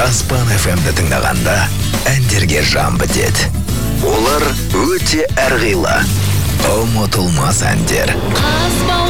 Аспан FM-ді тыңдағанда әндерге жан бітеді. Олар өте әрғилы, ұмытылмас әндер. Аспан